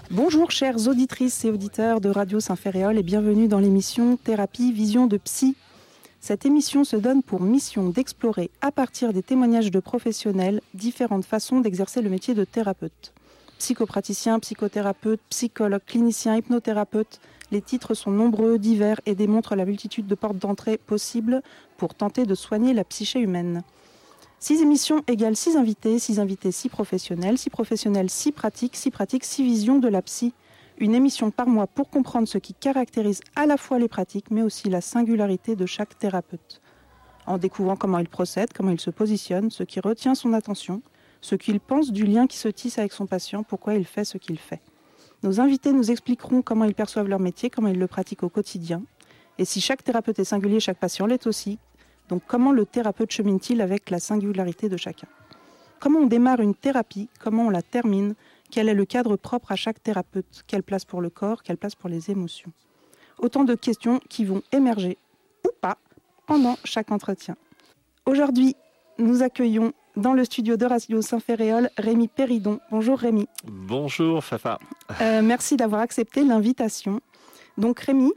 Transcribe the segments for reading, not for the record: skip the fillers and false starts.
Bonjour chères auditrices et auditeurs de Radio Saint-Ferréol et bienvenue dans l'émission Thérapie Vision de Psy. Cette émission se donne pour mission d'explorer à partir des témoignages de professionnels différentes façons d'exercer le métier de thérapeute. Psychopraticien, psychothérapeute, psychologue, clinicien, hypnothérapeute, les titres sont nombreux, divers et démontrent la multitude de portes d'entrée possibles pour tenter de soigner la psyché humaine. 6 émissions égale 6 invités, 6 professionnels, 6 pratiques, 6 visions de la psy. Une émission par mois pour comprendre ce qui caractérise à la fois les pratiques, mais aussi la singularité de chaque thérapeute. En découvrant comment il procède, comment il se positionne, ce qui retient son attention, ce qu'il pense du lien qui se tisse avec son patient, pourquoi il fait ce qu'il fait. Nos invités nous expliqueront comment ils perçoivent leur métier, comment ils le pratiquent au quotidien. Et si chaque thérapeute est singulier, chaque patient l'est aussi. Donc comment le thérapeute chemine-t-il avec la singularité de chacun ? Comment on démarre une thérapie ? Comment on la termine ? Quel est le cadre propre à chaque thérapeute ? Quelle place pour le corps ? Quelle place pour les émotions ? Autant de questions qui vont émerger, ou pas, pendant chaque entretien. Aujourd'hui, nous accueillons dans le studio de Radio Saint-Ferréol Rémi Péridon. Bonjour Rémi. Bonjour Fafa. Merci d'avoir accepté l'invitation. Donc Rémi,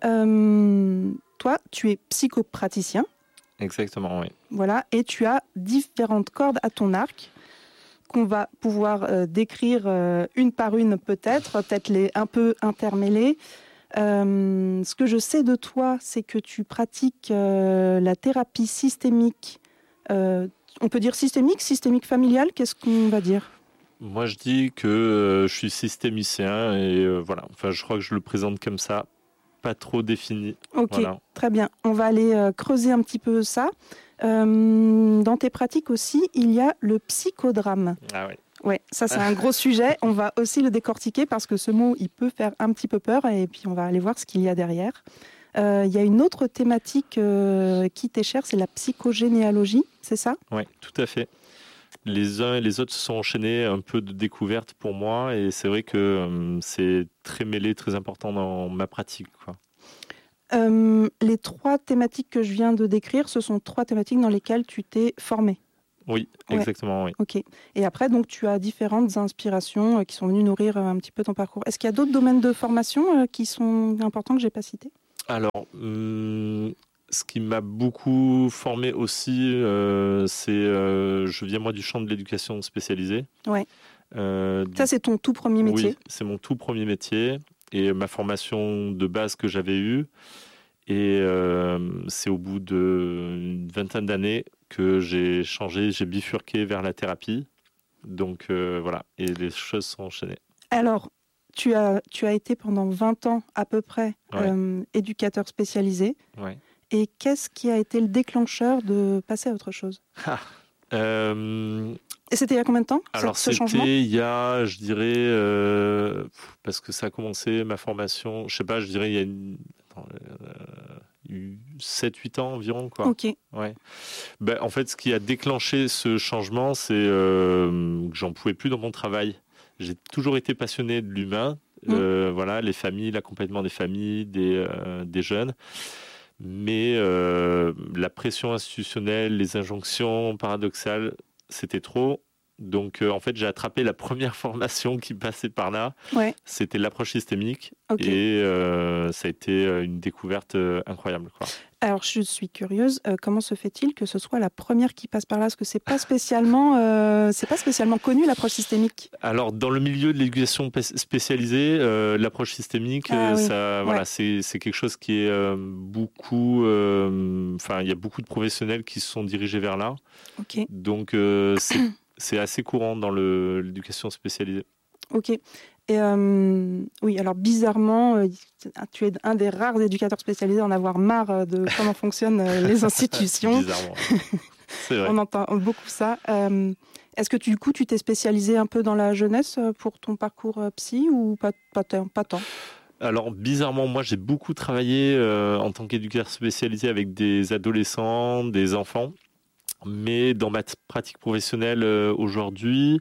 toi, tu es psychopraticien. Exactement, oui. Voilà, et tu as différentes cordes à ton arc qu'on va pouvoir décrire une par une peut-être les un peu intermêlées. Ce que je sais de toi, c'est que tu pratiques la thérapie systémique. On peut dire systémique familiale, qu'est-ce qu'on va dire ? Moi, je dis que je suis systémicien et voilà. Enfin, je crois que je le présente comme ça. Pas trop défini. Ok, voilà. Très bien. On va aller creuser un petit peu ça. Dans tes pratiques aussi, il y a le psychodrame. Ah oui. Ouais, ça c'est un gros sujet. On va aussi le décortiquer parce que ce mot, il peut faire un petit peu peur et puis on va aller voir ce qu'il y a derrière. Il y a une autre thématique qui t'est chère, c'est la psychogénéalogie, c'est ça ? Oui, tout à fait. Les uns et les autres se sont enchaînés, un peu de découverte pour moi, et c'est vrai que c'est très mêlé, très important dans ma pratique, quoi. Les 3 thématiques que je viens de décrire, ce sont 3 thématiques dans lesquelles tu t'es formé. Oui, exactement, oui. Ok. Et après, donc, tu as différentes inspirations qui sont venues nourrir un petit peu ton parcours. Est-ce qu'il y a d'autres domaines de formation qui sont importants que je n'ai pas cités ? Alors, ce qui m'a beaucoup formé aussi, je viens moi du champ de l'éducation spécialisée. Ouais. Ça, c'est ton tout premier métier ? Oui, c'est mon tout premier métier et ma formation de base que j'avais eue. Et c'est au bout d'une vingtaine d'années que j'ai changé, j'ai bifurqué vers la thérapie. Donc voilà, et les choses sont enchaînées. Alors, tu as été pendant 20 ans à peu près éducateur spécialisé. Ouais. Et qu'est-ce qui a été le déclencheur de passer à autre chose ? Et c'était il y a combien de temps, ce changement ? C'était il y a, je dirais, parce que ça a commencé ma formation, je sais pas, je dirais il y a 7-8 ans environ, quoi. Ok. Ouais. Ben, en fait, ce qui a déclenché ce changement, c'est que j'en pouvais plus dans mon travail. J'ai toujours été passionné de l'humain, voilà, les familles, l'accompagnement des familles, des jeunes. Mais la pression institutionnelle, les injonctions paradoxales, c'était trop. Donc, en fait, j'ai attrapé la première formation qui passait par là. Ouais. C'était l'approche systémique. Okay. Et ça a été une découverte incroyable, quoi. Alors, je suis curieuse. Comment se fait-il que ce soit la première qui passe par là ? Parce que c'est pas spécialement connu, l'approche systémique. Alors, dans le milieu de l'éducation spécialisée, l'approche systémique, voilà, c'est quelque chose qui est beaucoup... il y a beaucoup de professionnels qui se sont dirigés vers là. Okay. Donc, c'est assez courant dans l'éducation spécialisée. Ok. Et oui, alors bizarrement, tu es un des rares éducateurs spécialisés à en avoir marre de comment fonctionnent les institutions. Bizarrement. C'est vrai. On entend beaucoup ça. Est-ce que du coup, tu t'es spécialisé un peu dans la jeunesse pour ton parcours psy ou pas tant ? Alors, bizarrement, moi, j'ai beaucoup travaillé en tant qu'éducateur spécialisé avec des adolescents, des enfants. Mais dans ma pratique professionnelle aujourd'hui,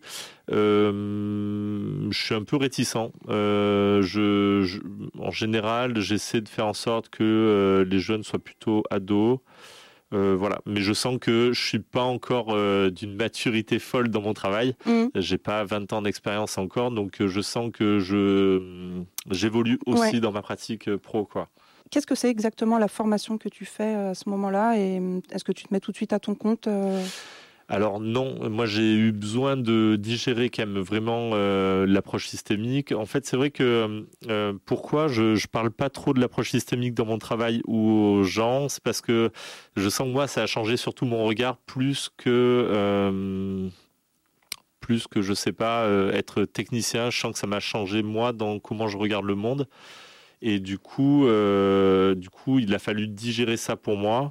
je suis un peu réticent. En général, j'essaie de faire en sorte que les jeunes soient plutôt ados, Voilà, mais je sens que je suis pas encore d'une maturité folle dans mon travail. J'ai pas 20 ans d'expérience encore, donc je sens que j'évolue aussi dans ma pratique pro, quoi. Qu'est-ce que c'est exactement la formation que tu fais à ce moment-là, et est-ce que tu te mets tout de suite à ton compte Alors non, moi j'ai eu besoin de digérer quand même vraiment l'approche systémique. En fait, c'est vrai que pourquoi je parle pas trop de l'approche systémique dans mon travail ou aux gens, c'est parce que je sens que moi ça a changé surtout mon regard plus que je sais pas être technicien. Je sens que ça m'a changé moi dans comment je regarde le monde. Et du coup, il a fallu digérer ça pour moi.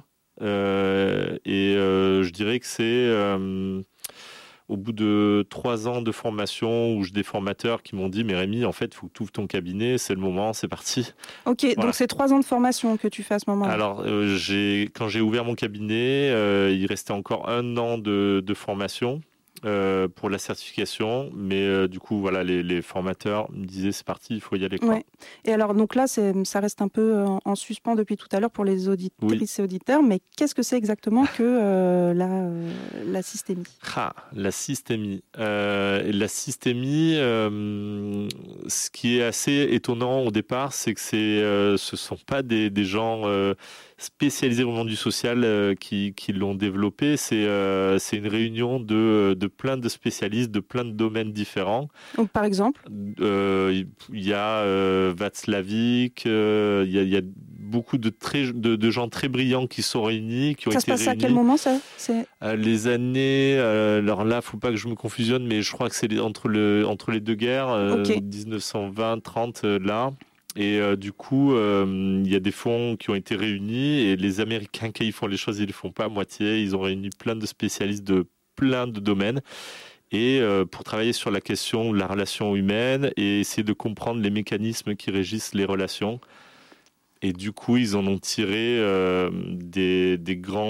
Je dirais que c'est au bout de 3 ans de formation où j'ai des formateurs qui m'ont dit « Mais Rémi, en fait, il faut que tu ouvres ton cabinet, c'est le moment, c'est parti. » Ok, voilà. Donc c'est 3 ans de formation que tu fais à ce moment-là. Alors, quand j'ai ouvert mon cabinet, il restait encore 1 an de formation. Pour la certification, mais du coup voilà, les formateurs me disaient c'est parti, il faut y aller, quoi. Ouais. Et alors donc là ça reste un peu en suspens depuis tout à l'heure pour les auditrices et auditeurs, mais qu'est-ce que c'est exactement que la systémie? La systémie. La systémie, ce qui est assez étonnant au départ, c'est que ce sont pas des gens spécialisés au monde du social qui l'ont développé. C'est une réunion de plein de spécialistes de plein de domaines différents. Donc, par exemple, il y a Václavic, il y a beaucoup de gens très brillants qui sont réunis, qui ont été réunis. Ça se passe à quel moment, ça? Les années, alors là, faut pas que je me confusionne, mais je crois que c'est entre les deux guerres, 1920-30 là. Et du coup, il y a des fonds qui ont été réunis, et les Américains, quand ils font les choses, ils ne les font pas à moitié. Ils ont réuni plein de spécialistes de plein de domaines, et pour travailler sur la question de la relation humaine et essayer de comprendre les mécanismes qui régissent les relations. Et du coup, ils en ont tiré des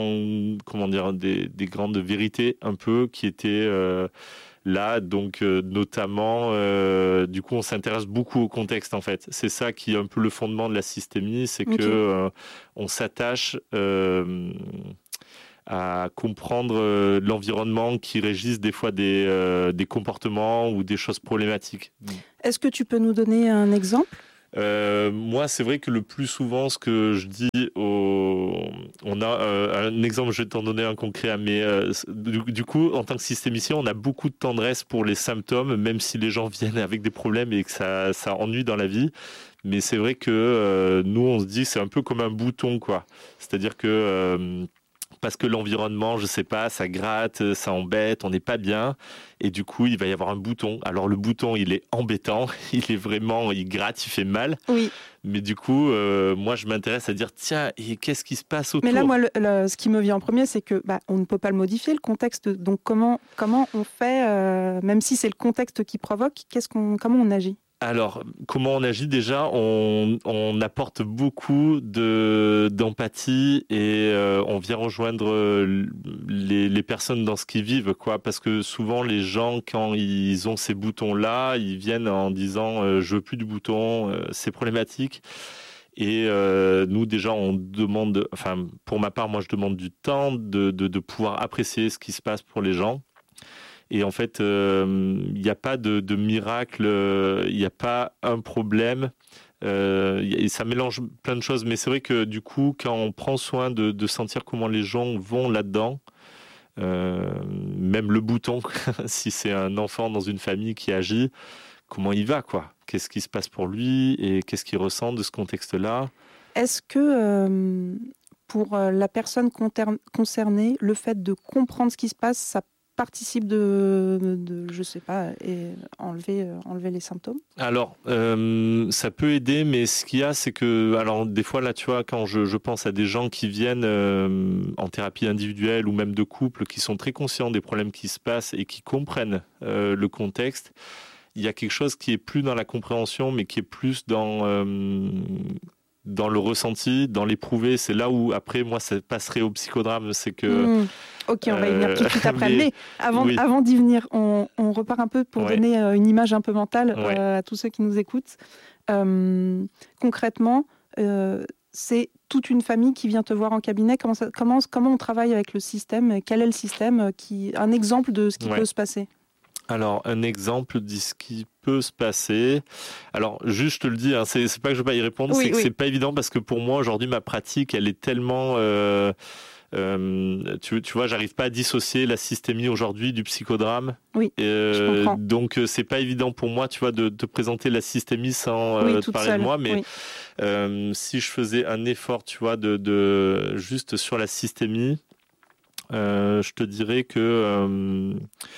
grandes vérités un peu qui étaient là. Donc, notamment, du coup, on s'intéresse beaucoup au contexte, en fait. C'est ça qui est un peu le fondement de la systémie, c'est que on s'attache à comprendre l'environnement qui régisse des fois des comportements ou des choses problématiques. Est-ce que tu peux nous donner un exemple ? Moi, c'est vrai que le plus souvent, ce que je dis on a un exemple, je vais t'en donner un concret, mais du coup, en tant que systémicien, on a beaucoup de tendresse pour les symptômes, même si les gens viennent avec des problèmes et que ça ennuie dans la vie. Mais c'est vrai que nous, on se dit, c'est un peu comme un bouton, quoi. C'est-à-dire que parce que l'environnement, je sais pas, ça gratte, ça embête, on n'est pas bien, et du coup, il va y avoir un bouton. Alors le bouton, il est embêtant, il gratte, il fait mal. Oui. Mais du coup, moi, je m'intéresse à dire, tiens, et qu'est-ce qui se passe autour ? Mais là, moi, ce qui me vient en premier, c'est que on ne peut pas le modifier, le contexte. Donc comment on fait, même si c'est le contexte qui provoque, comment on agit ? Alors, comment on agit déjà ? On apporte beaucoup d'empathie et on vient rejoindre les personnes dans ce qu'ils vivent, quoi. Parce que souvent, les gens, quand ils ont ces boutons-là, ils viennent en disant je veux plus du bouton, c'est problématique. Et nous, déjà, on demande, enfin, pour ma part, moi, je demande du temps de pouvoir apprécier ce qui se passe pour les gens. Et en fait, il n'y a pas de miracle, il n'y a pas un problème. Et ça mélange plein de choses. Mais c'est vrai que du coup, quand on prend soin de sentir comment les gens vont là-dedans, même le bouton, si c'est un enfant dans une famille qui agit, comment il va, quoi ? Qu'est-ce qui se passe pour lui et qu'est-ce qu'il ressent de ce contexte-là ? Est-ce que pour la personne concernée, le fait de comprendre ce qui se passe, ça participe de je sais pas, et enlever les symptômes ? Alors, ça peut aider, mais ce qu'il y a, c'est que, alors des fois là, tu vois, quand je pense à des gens qui viennent en thérapie individuelle ou même de couple, qui sont très conscients des problèmes qui se passent et qui comprennent le contexte, il y a quelque chose qui est plus dans la compréhension, mais qui est plus dans le ressenti, dans l'éprouvé. C'est là où, après, moi, ça passerait au psychodrame. C'est que... Ok, on va y venir tout de suite après. Mais avant d'y venir, on repart un peu pour donner une image un peu mentale à tous ceux qui nous écoutent. Concrètement, c'est toute une famille qui vient te voir en cabinet. Comment on travaille avec le système? Quel est le système? Un exemple de ce qui peut se passer? Alors, un exemple de ce qui peut se passer. Alors, juste, je te le dis, hein, c'est pas que je ne vais pas y répondre, c'est que c'est pas évident parce que pour moi, aujourd'hui, ma pratique, elle est tellement... tu vois, j'arrive pas à dissocier la systémie aujourd'hui du psychodrame. Oui, je comprends. Donc, c'est pas évident pour moi, tu vois, de te présenter la systémie sans te parler de moi. Mais si je faisais un effort, tu vois, de juste sur la systémie, je te dirais que...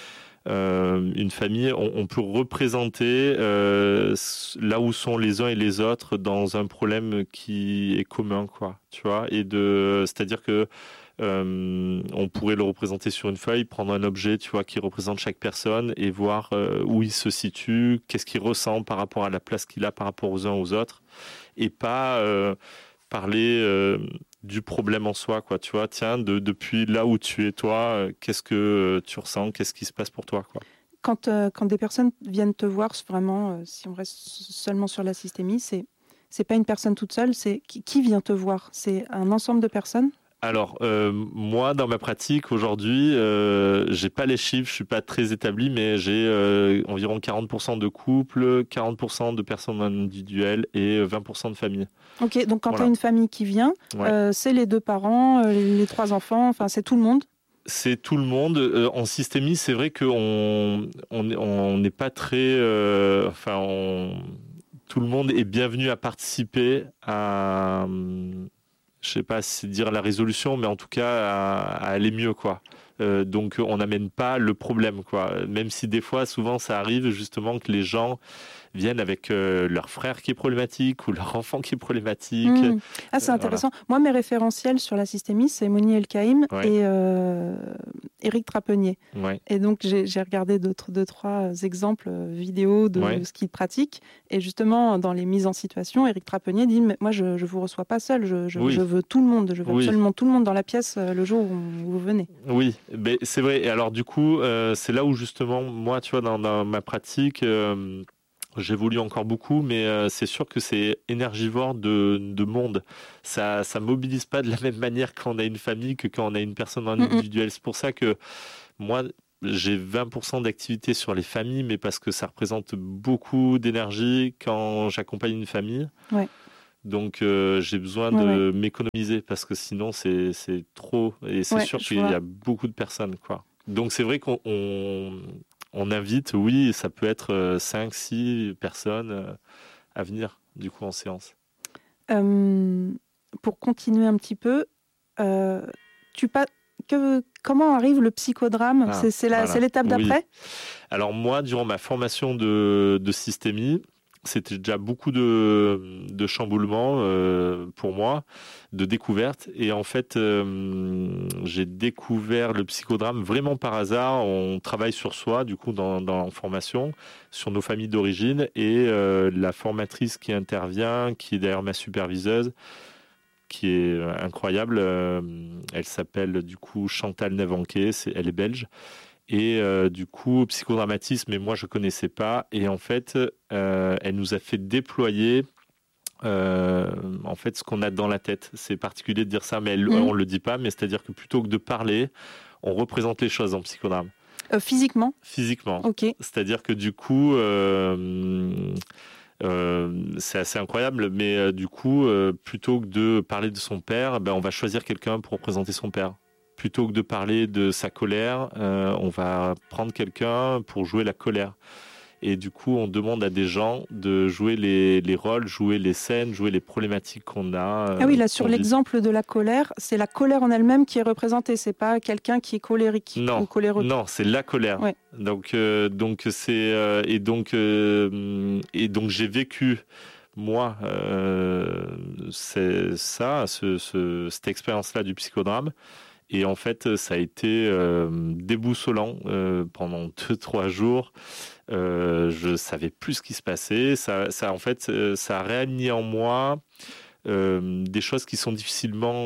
une famille, on peut représenter là où sont les uns et les autres dans un problème qui est commun, quoi, tu vois, c'est-à-dire que on pourrait le représenter sur une feuille, prendre un objet, tu vois, qui représente chaque personne et voir où il se situe, qu'est-ce qu'il ressent par rapport à la place qu'il a par rapport aux uns aux autres, et pas parler du problème en soi, quoi, tu vois, tiens, depuis là où tu es toi, qu'est-ce que tu ressens, qu'est-ce qui se passe pour toi, quoi. Quand des personnes viennent te voir, vraiment, si on reste seulement sur la systémie, c'est pas une personne toute seule, c'est qui vient te voir? C'est un ensemble de personnes? Alors, moi, dans ma pratique, aujourd'hui, j'ai pas les chiffres, je suis pas très établi, mais j'ai environ 40% de couples, 40% de personnes individuelles et 20% de familles. Ok, donc quand tu as une famille qui vient, c'est les 2 parents, les 3 enfants, enfin, c'est tout le monde? C'est tout le monde. En systémie, c'est vrai qu'on n'est pas très... tout le monde est bienvenu à participer à... je sais pas si dire la résolution, mais en tout cas à aller mieux, quoi. Donc on n'amène pas le problème, quoi. Même si des fois, souvent, ça arrive justement que les gens viennent avec leur frère qui est problématique ou leur enfant qui est problématique. Ah, c'est intéressant. Voilà. Moi, mes référentiels sur la systémie, c'est Moni Elkaïm et Éric Trapenier. Et donc, j'ai regardé 2-3 exemples vidéo de ce qu'ils pratiquent. Et justement, dans les mises en situation, Éric Trapenier dit, mais moi, je ne vous reçois pas seul, je veux tout le monde, je veux absolument tout le monde dans la pièce le jour où vous venez. Oui, mais c'est vrai. Et alors, du coup, c'est là où justement, moi, tu vois, dans ma pratique... j'évolue encore beaucoup, mais c'est sûr que c'est énergivore de monde. Ça mobilise pas de la même manière quand on a une famille que quand on a une personne individuelle. C'est pour ça que moi, j'ai 20% d'activité sur les familles, mais parce que ça représente beaucoup d'énergie quand j'accompagne une famille. Ouais. Donc j'ai besoin de m'économiser parce que sinon c'est trop. Et c'est sûr qu'il y a beaucoup de personnes, quoi. Donc c'est vrai qu'on invite, oui, ça peut être 5-6 personnes à venir, du coup, en séance. Pour continuer un petit peu, comment arrive le psychodrame? C'est l'étape d'après? Alors moi, durant ma formation de systémie, c'était déjà beaucoup de chamboulements pour moi, de découvertes. Et en fait, j'ai découvert le psychodrame vraiment par hasard. On travaille sur soi, du coup, dans la formation, sur nos familles d'origine. Et la formatrice qui intervient, qui est d'ailleurs ma superviseuse, qui est incroyable, elle s'appelle du coup Chantal Nevanquet, elle est belge. Et du coup, psychodramatisme, mais moi je connaissais pas. Et en fait, elle nous a fait déployer en fait ce qu'on a dans la tête. C'est particulier de dire ça, mais on le dit pas. Mais c'est-à-dire que plutôt que de parler, on représente les choses en psychodrame. Physiquement. Physiquement. Ok. C'est-à-dire que du coup, c'est assez incroyable. Mais du coup, plutôt que de parler de son père, on va choisir quelqu'un pour représenter son père. Plutôt que de parler de sa colère, on va prendre quelqu'un pour jouer la colère. Et du coup, on demande à des gens de jouer les rôles, jouer les scènes, jouer les problématiques qu'on a. Ah oui, là, sur l'exemple de la colère, c'est la colère en elle-même qui est représentée. C'est pas quelqu'un qui est colérique ou coléreux. Non, c'est la colère. Ouais. Donc j'ai vécu moi c'est ça, cette expérience-là du psychodrame. Et en fait, ça a été déboussolant pendant 2-3 jours. Je savais plus ce qui se passait. Ça a réaligné en moi des choses qui sont difficilement,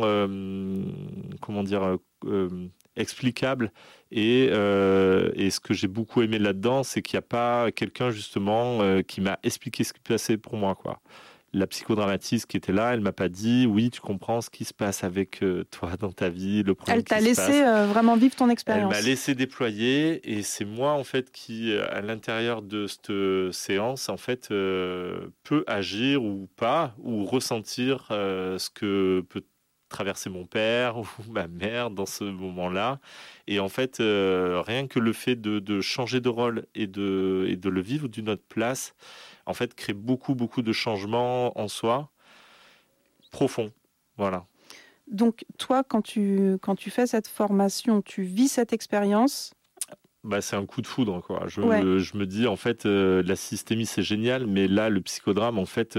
explicables. Et ce que j'ai beaucoup aimé là-dedans, c'est qu'il n'y a pas quelqu'un justement qui m'a expliqué ce qui passait pour moi, quoi. La psychodramatiste qui était là, elle m'a pas dit oui, tu comprends ce qui se passe avec toi dans ta vie, le problème. Elle t'a laissé vraiment vivre ton expérience. Elle m'a laissé déployer et c'est moi en fait qui, à l'intérieur de cette séance, en fait, peut agir ou pas, ou ressentir ce que peut traverser mon père ou ma mère dans ce moment-là. Et en fait, rien que le fait de changer de rôle et de le vivre d'une autre place, en fait, crée beaucoup de changements en soi, profonds. Voilà. Donc, toi, quand tu fais cette formation, tu vis cette expérience. C'est un coup de foudre, quoi. Je me dis, en fait, la systémie, c'est génial, mais là, le psychodrame, en fait,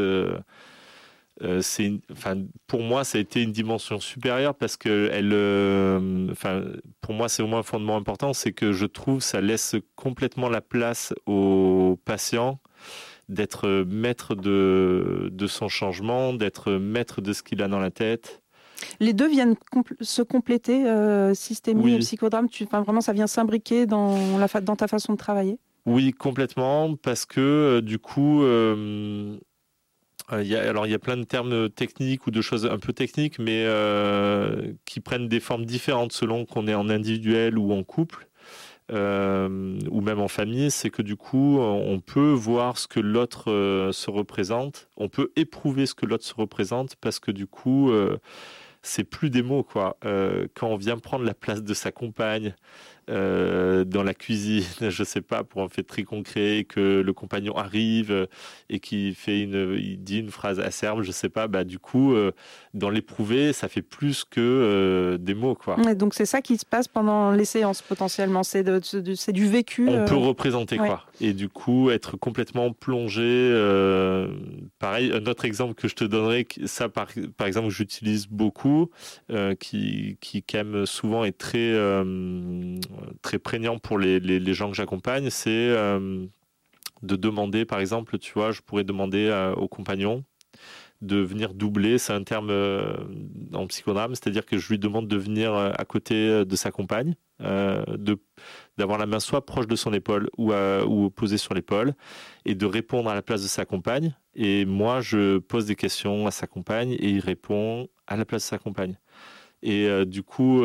pour moi, ça a été une dimension supérieure parce que pour moi, c'est au moins un fondement important, c'est que je trouve ça laisse complètement la place au patient d'être maître de son changement, d'être maître de ce qu'il a dans la tête. Les deux viennent se compléter, systémie et psychodrame. Vraiment, ça vient s'imbriquer dans ta façon de travailler. Oui, complètement, parce que du coup, il y a plein de termes techniques ou de choses un peu techniques, mais qui prennent des formes différentes selon qu'on est en individuel ou en couple. Ou même en famille, c'est que du coup, on peut voir ce que l'autre se représente, on peut éprouver ce que l'autre se représente, parce que du coup, c'est plus des mots, quoi. Quand on vient prendre la place de sa compagne dans la cuisine, je sais pas, pour un fait très concret, et que le compagnon arrive et qu'il dit une phrase acerbe, je sais pas, du coup, dans l'éprouver, ça fait plus que des mots, quoi. Et donc c'est ça qui se passe pendant les séances potentiellement, c'est du vécu. On peut représenter, quoi. Et du coup, être complètement plongé. Pareil, un autre exemple que je te donnerai, ça par exemple, que j'utilise beaucoup, qui quand même souvent est très prégnant pour les gens que j'accompagne, c'est de demander, par exemple, tu vois, je pourrais demander au compagnon de venir doubler, c'est un terme en psychodrame, c'est-à-dire que je lui demande de venir à côté de sa compagne, d'avoir la main soit proche de son épaule ou posée sur l'épaule, et de répondre à la place de sa compagne. Et moi, je pose des questions à sa compagne et il répond à la place de sa compagne. Et du coup,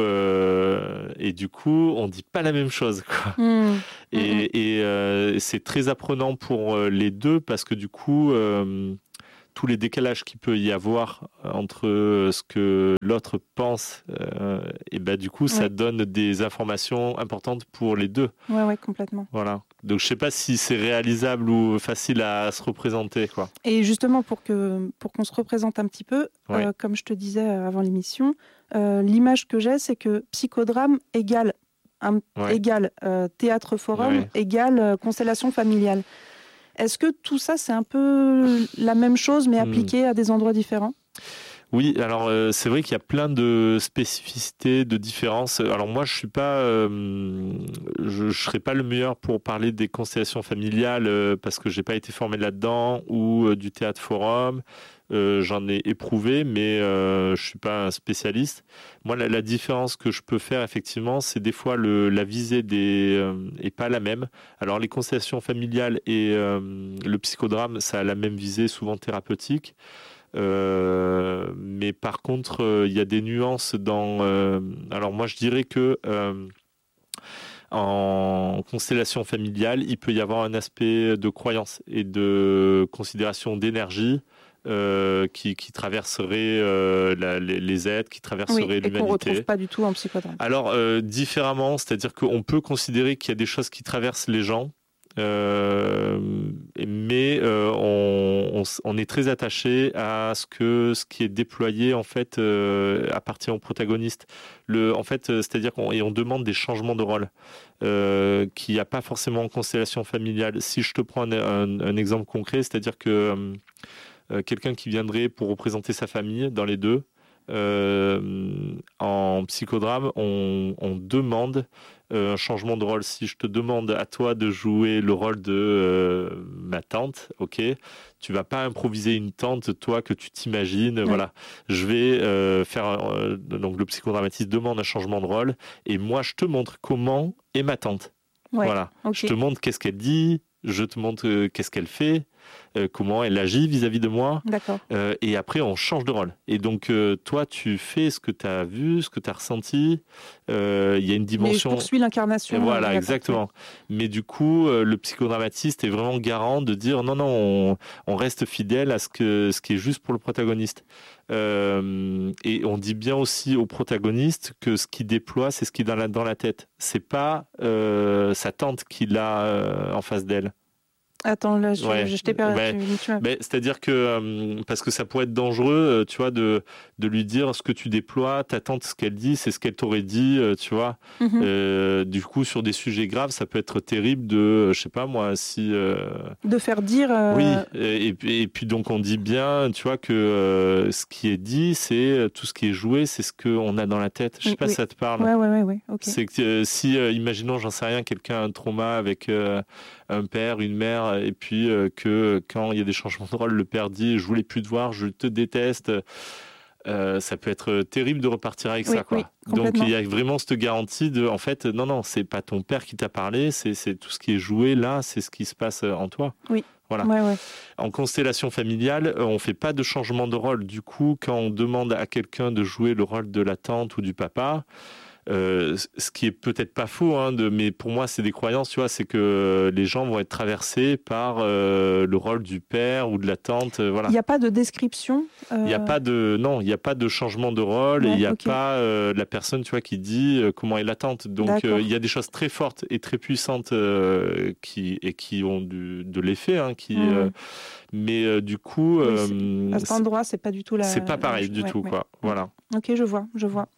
on dit pas la même chose, quoi. Et c'est très apprenant pour les deux parce que du coup, tous les décalages qu'il peut y avoir entre ce que l'autre pense, et du coup, ça donne des informations importantes pour les deux. Ouais, complètement. Voilà. Donc, je sais pas si c'est réalisable ou facile à se représenter, quoi. Et justement, pour qu'on se représente un petit peu, comme je te disais avant l'émission, l'image que j'ai, c'est que psychodrame égale théâtre forum égale constellation familiale. Est-ce que tout ça, c'est un peu la même chose, mais appliqué à des endroits différents ? Oui, alors c'est vrai qu'il y a plein de spécificités, de différences. Alors moi, je suis pas, je serais pas le meilleur pour parler des constellations familiales parce que j'ai pas été formé là-dedans ou du théâtre forum. J'en ai éprouvé, mais je suis pas un spécialiste. Moi, la différence que je peux faire effectivement, c'est des fois la visée est pas la même. Alors les constellations familiales et le psychodrame, ça a la même visée, souvent thérapeutique. Mais par contre, il y a des nuances dans. Alors moi, je dirais que en constellation familiale, il peut y avoir un aspect de croyance et de considération d'énergie qui traverserait les êtres, qui traverserait l'humanité. Et qu'on ne retrouve pas du tout en psychodrame. Alors, différemment, c'est-à-dire qu'on peut considérer qu'il y a des choses qui traversent les gens, mais on est très attaché à ce qui est déployé en fait appartient au protagoniste. C'est-à-dire qu'on demande des changements de rôle qu'il n'y a pas forcément en constellation familiale. Si je te prends un exemple concret, c'est-à-dire que quelqu'un qui viendrait pour représenter sa famille dans les deux, en psychodrame, on demande un changement de rôle. Si je te demande à toi de jouer le rôle de ma tante, ok, tu vas pas improviser une tante, toi, que tu t'imagines. Voilà, je vais faire. Donc le psychodramatiste demande un changement de rôle, et moi je te montre comment est ma tante. Voilà, je te montre qu'est-ce qu'elle dit, je te montre qu'est-ce qu'elle fait. comment elle agit vis-à-vis de moi. D'accord. Et après, on change de rôle. Et donc, toi, tu fais ce que tu as vu, ce que tu as ressenti. Il y a une dimension... Mais je poursuis l'incarnation. Voilà, exactement. Mais du coup, le psychodramatiste est vraiment garant de dire non, on reste fidèle à ce qui est juste pour le protagoniste. Et on dit bien aussi au protagoniste que ce qu'il déploie, c'est ce qui est dans la tête. C'est pas sa tante qu'il a en face d'elle. Attends, là, je t'ai perdu. C'est-à-dire que, parce que ça pourrait être dangereux, tu vois, de lui dire ce que tu déploies, ta tante, ce qu'elle dit, c'est ce qu'elle t'aurait dit, tu vois. Du coup, sur des sujets graves, ça peut être terrible de, je sais pas moi, si... De faire dire... Oui, et puis donc on dit bien, tu vois, que ce qui est dit, c'est tout ce qui est joué, c'est ce qu'on a dans la tête. Je sais pas si ça te parle. Ouais, ok. C'est que si, imaginons, j'en sais rien, quelqu'un a un trauma avec un père, une mère, et puis que quand il y a des changements de rôle, le père dit « je voulais plus te voir, je te déteste », ça peut être terrible de repartir avec ça, quoi. Donc il y a vraiment cette garantie de, en fait, non, c'est pas ton père qui t'a parlé, c'est tout ce qui est joué là, c'est ce qui se passe en toi. Oui. Voilà. Ouais. En constellation familiale, on fait pas de changement de rôle. Du coup, quand on demande à quelqu'un de jouer le rôle de la tante ou du papa, ce qui est peut-être pas faux, mais pour moi c'est des croyances, tu vois, c'est que les gens vont être traversés par le rôle du père ou de la tante, voilà. Il n'y a pas de description. Il n'y a pas de changement de rôle, et il n'y a pas la personne, tu vois, qui dit comment est la tante. Donc il y a des choses très fortes et très puissantes qui ont de l'effet, mais du coup, à cet endroit, c'est pas du tout c'est pas pareil du tout, quoi. Voilà. Ok, je vois.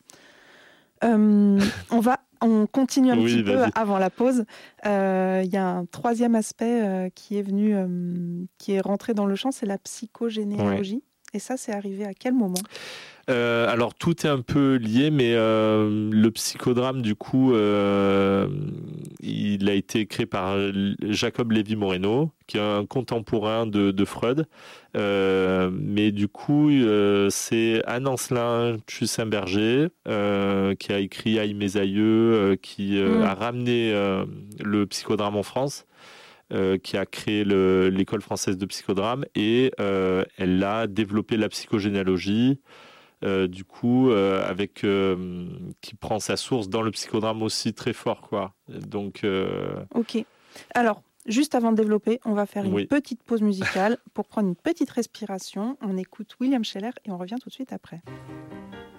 On continue un petit peu avant la pause. Il y a un troisième aspect qui est rentré dans le champ, c'est la psychogénéalogie. Ouais. Et ça, c'est arrivé à quel moment ? Alors tout est un peu lié, mais le psychodrame, du coup, il a été créé par Jacob Lévy-Moreno, qui est un contemporain de Freud. Mais du coup, c'est Anne-Ancelin Chussin-Berger qui a écrit Aïe mes aïeux, qui a ramené le psychodrame en France. Qui a créé l'école française de psychodrame, et elle a développé la psychogénéalogie. Du coup, qui prend sa source dans le psychodrame aussi très fort, quoi. Donc. Ok. Alors, juste avant de développer, on va faire une petite pause musicale pour prendre une petite respiration. On écoute William Scheller et on revient tout de suite après.